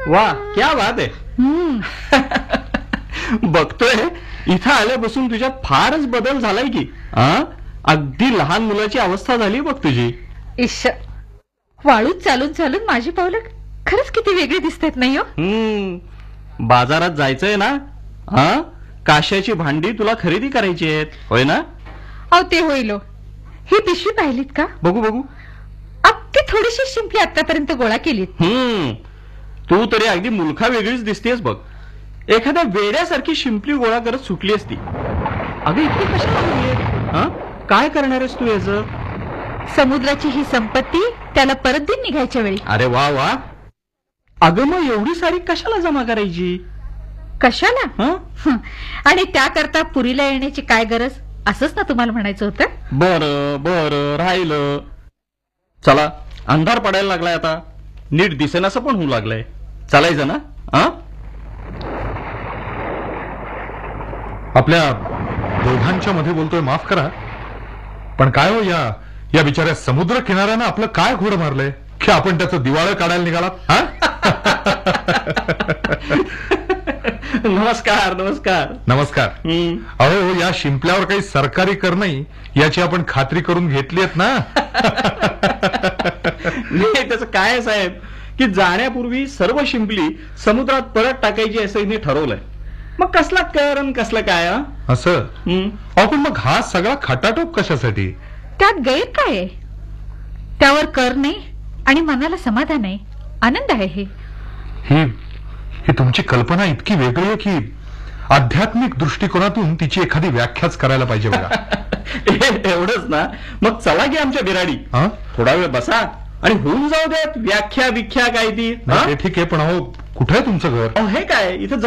वा क्या बात आहे. बघतोय इथं आल्यापासून तुझ्यात फारच बदल झालाय की. अगदी लहान मुलाची अवस्था झाली बघ तुझी. इश्श, वाळूत चालून चालून माझी पावलं खरंच किती वेगळी दिसतात नाही हो. बाजारात जायचंय ना. काश्याची भांडी तुला खरेदी करायची आहेत होय ना. अहो ते होईल. ही पिशवी पाहिलीत का. बघू बघू. अगदी थोडीशी शिंपली आतापर्यंत गोळा केलीत. तू तरी अगदी मुलखा वेगळीच दिसतेस बघ. एखाद्या वेड्यासारखी शिंपली गोळा करत सुटली असती. अगं इतकी कशा काय करणार आहेस तू याच. समुद्राची ही संपत्ती त्याला परत देऊन निघायच्या वेळी. अरे वा वा. अगं मग एवढी सारी कशाला जमा करायची. कशाला. आणि त्याकरता पुरीला येण्याची काय गरज असंच ना तुम्हाला म्हणायचं होतं. बरं बरं राहिलं. चला अंधार पडायला लागलाय आता. नीट दिसेनासं पण होऊ लागलंय. चालायचं ना. आपल्या दोघांच्या मध्ये बोलतोय माफ करा पण काय हो या बिचाऱ्या समुद्र किनाऱ्यानं आपलं काय घोड मारलंय की आपण त्याचं दिवाळं काढायला निघालात. नमस्कार नमस्कार नमस्कार. अहो या शिंपल्यावर काही सरकारी कर नाही याची आपण खात्री करून घेतली आहेत ना. नाही त्याचं काय साहेब की जाण्यापूर्वी सर्व शिंपली समुद्रात परत टाकायची असं मी ठरवलंय. मग कसला कर आणि कसलं काय. असं. अहो पण मग हा सगळा खटाटोप कशासाठी. त्यात गैर काय आहे. त्यावर कर नाही आणि मनाला समाधान आहे. आनंद आहे. ही तुमची कल्पना इतकी वेगळी आहे की आध्यात्मिक दृष्टिकोनातून तिची एखादी व्याख्याच करायला पाहिजे बघा. एवढंच ना. मग चला की आमच्या बिराडी. थोडा वेळ बसा आणि होऊन जाऊ द्यात व्याख्या विख्या काय ती. ठीक आहे पण अहो कुठे आहे तुमचं घर. हे काय इथं